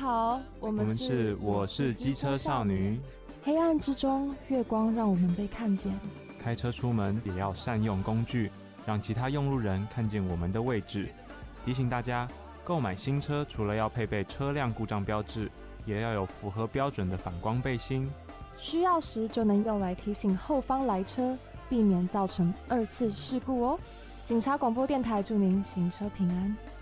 好，我们是我是机车少女。 黑暗之中，月光让我们被看见。 开车出门也要善用工具，让其他用路人看见我们的位置。提醒大家，购买新车除了要配备车辆故障标志，也要有符合标准的反光背心。 需要时就能用来提醒后方来车，避免造成2次事故哦。警察广播电台祝您行车平安。